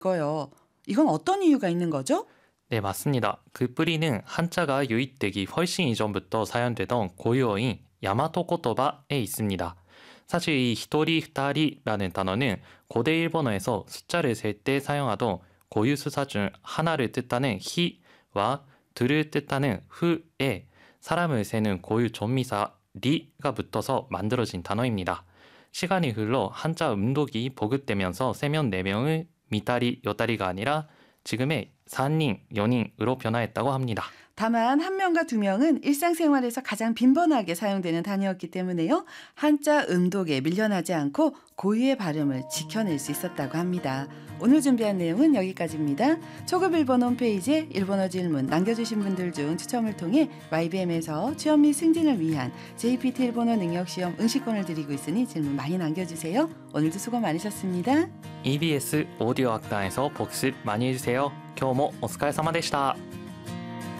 거요. 이건 어떤 이유가 있는 거죠? 네, 맞습니다. 그 뿌리는 한자가 유입되기 훨씬 이전부터 사용되던 고유어인 야마토 코토바에 있습니다. 사실 이 히토리 후타리라는 단어는 고대 일본어에서 숫자를 셀 때 사용하던 고유 수사 중 하나를 뜻하는 히와 둘을 뜻하는 후에 사람을 세는 고유 존미사 리가 붙어서 만들어진 단어입니다. 시간이 흘러 한자 음독이 보급되면서 세면 4명의 미다리, 여다리가 아니라 지금의 4인, 연인으로 변화했다고 합니다. 다만 한 명과 두 명은 일상생활에서 가장 빈번하게 사용되는 단어였기 때문에요. 한자 음독에 밀려나지 않고 고유의 발음을 지켜낼 수 있었다고 합니다. 오늘 준비한 내용은 여기까지입니다. 초급 일본 홈페이지에 일본어 질문 남겨주신 분들 중 추첨을 통해 YBM에서 취업 및 승진을 위한 JPT 일본어 능력시험 응시권을 드리고 있으니 질문 많이 남겨주세요. 오늘도 수고 많으셨습니다. EBS 오디오 학당에서 복습 많이 해주세요. 今日もお疲れ様でした。